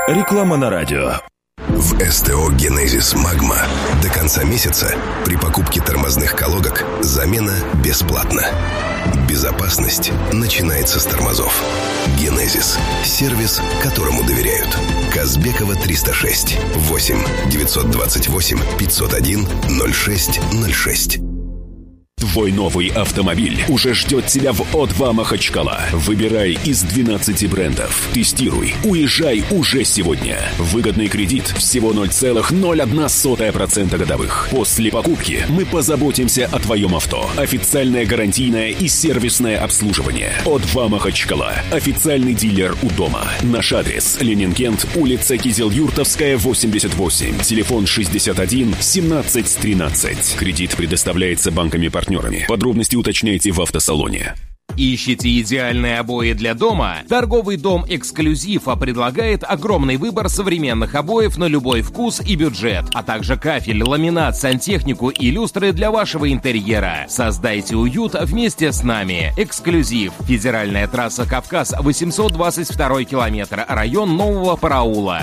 Реклама на радио. В СТО «Генезис Магма» до конца месяца при покупке тормозных колодок замена бесплатна. Безопасность начинается с тормозов. «Генезис» – сервис, которому доверяют. Казбекова, 306 8 928 501 06 06. Твой новый автомобиль уже ждет тебя в О2 Махачкала. Выбирай из 12 брендов. Тестируй. Уезжай уже сегодня. Выгодный кредит всего 0,01% годовых. После покупки мы позаботимся о твоем авто. Официальное гарантийное и сервисное обслуживание. О2 Махачкала. Официальный дилер у дома. Наш адрес: Ленинкент, улица Кизел-Юртовская, 88. Телефон 61 17 13. Кредит предоставляется банками-партнерами. Подробности уточняйте в автосалоне. Ищете идеальные обои для дома? Торговый дом «Эксклюзив» предлагает огромный выбор современных обоев на любой вкус и бюджет, а также кафель, ламинат, сантехнику и люстры для вашего интерьера. Создайте уют вместе с нами. «Эксклюзив». Федеральная трасса «Кавказ», 822 километр, район Нового Параула.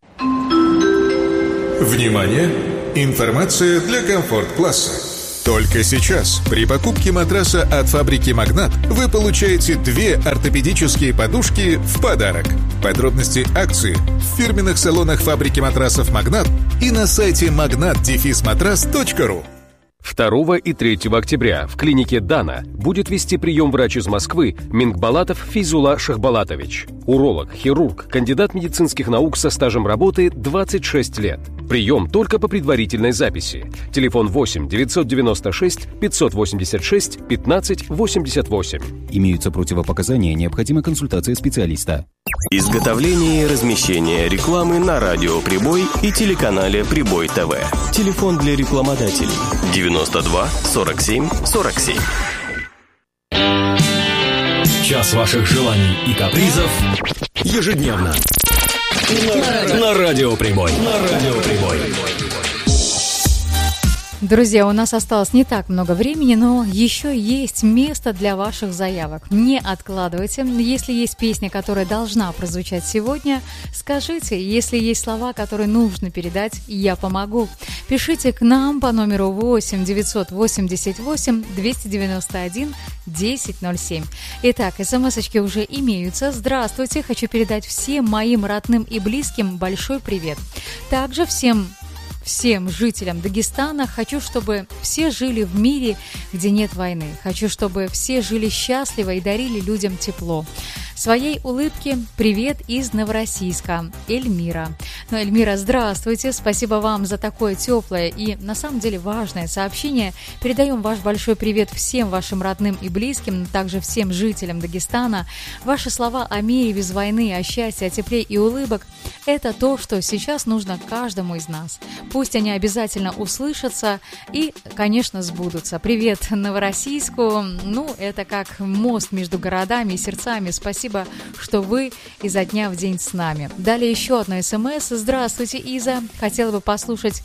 Внимание! Информация для комфорт-класса. Только сейчас при покупке матраса от фабрики «Магнат» вы получаете 2 ортопедические подушки в подарок. Подробности акции в фирменных салонах фабрики матрасов «Магнат» и на сайте magnat-matras.ru. 2 и 3 октября в клинике «Дана» будет вести прием врач из Москвы Мингбалатов Фейзула Шахбалатович. Уролог, хирург, кандидат медицинских наук со стажем работы 26 лет. Прием только по предварительной записи. Телефон 8 996 586 15 88. Имеются противопоказания, необходима консультация специалиста. Изготовление и размещение рекламы на радио «Прибой» и телеканале «Прибой ТВ». Телефон для рекламодателей 92 47 47. Час ваших желаний и капризов ежедневно на радио «Прибой». Друзья, у нас осталось не так много времени, но еще есть место для ваших заявок. Не откладывайте. Если есть песня, которая должна прозвучать сегодня, скажите. Если есть слова, которые нужно передать, я помогу. Пишите к нам по номеру 8 988 291 1007. Итак, смс-очки уже имеются. Здравствуйте, хочу передать всем моим родным и близким большой привет. Также всем жителям Дагестана хочу, чтобы все жили в мире, где нет войны. Хочу, чтобы все жили счастливо и дарили людям тепло. Своей улыбки привет из Новороссийска. Эльмира. Эльмира, здравствуйте. Спасибо вам за такое теплое и на самом деле важное сообщение. Передаем ваш большой привет всем вашим родным и близким, также всем жителям Дагестана. Ваши слова о мире без войны, о счастье, о тепле и улыбок – это то, что сейчас нужно каждому из нас. Пусть они обязательно услышатся и, конечно, сбудутся. Привет Новороссийску. Это как мост между городами и сердцами. Спасибо, что вы изо дня в день с нами. Далее еще одно СМС. Здравствуйте, Иза. Хотел бы послушать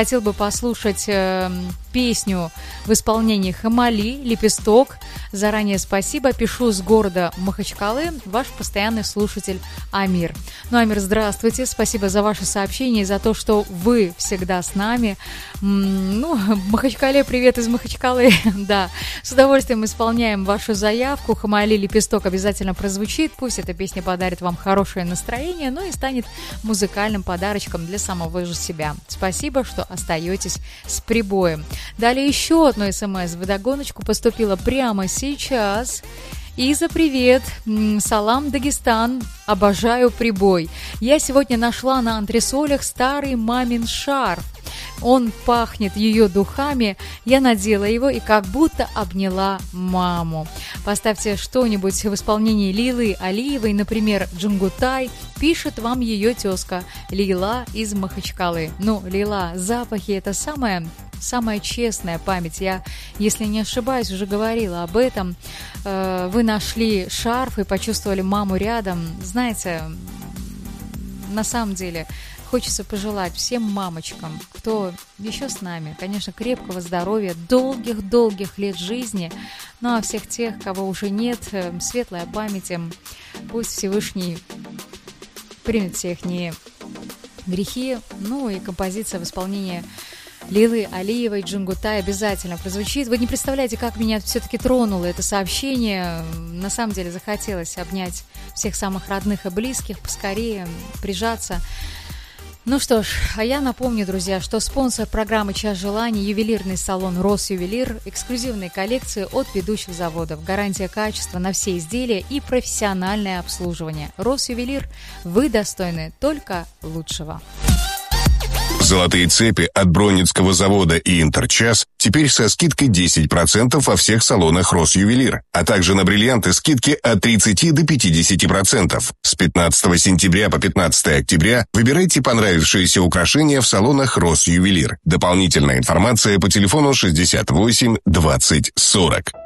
песню в исполнении Хамали «Лепесток». Заранее спасибо. Пишу с города Махачкалы. Ваш постоянный слушатель Амир. Амир, здравствуйте. Спасибо за ваше сообщение и за то, что вы всегда с нами. Махачкале, привет из Махачкалы. Да, с удовольствием исполняем вашу заявку. Хамали «Лепесток» обязательно прозвучит. Пусть эта песня подарит вам хорошее настроение, и станет музыкальным подарочком для самого же себя. Спасибо, что остаетесь с прибоем. Далее еще одно СМС в догоночку поступило прямо сейчас. Иза, привет. Салам, Дагестан. Обожаю прибой. Я сегодня нашла на антресолях старый мамин шарф. Он пахнет ее духами. Я надела его и как будто обняла маму. Поставьте что-нибудь в исполнении Лилы Алиевой, например, «Джунгутай». Пишет вам ее тезка Лила из Махачкалы. Лила, запахи – это самая честная память. Я, если не ошибаюсь, уже говорила об этом. Вы нашли шарф и почувствовали маму рядом. Знаете, на самом деле хочется пожелать всем мамочкам, кто еще с нами, конечно, крепкого здоровья, долгих лет жизни. А всех тех, кого уже нет, светлая память им. Пусть Всевышний примет все их грехи. Ну и композиция в исполнении Лилы Алиевой «Джунгутай» обязательно прозвучит. Вы не представляете, как меня все-таки тронуло это сообщение. На самом деле захотелось обнять всех самых родных и близких, поскорее прижаться. Ну что ж, а я напомню, друзья, что спонсор программы «Час желаний» — ювелирный салон «Росювелир», эксклюзивные коллекции от ведущих заводов, гарантия качества на все изделия и профессиональное обслуживание. «Росювелир», вы достойны только лучшего. Золотые цепи от Бронницкого завода и Интерчас теперь со скидкой 10% во всех салонах Росювелир, а также на бриллианты скидки от 30 до 50%. С 15 сентября по 15 октября выбирайте понравившиеся украшения в салонах Росювелир. Дополнительная информация по телефону 68 20 40.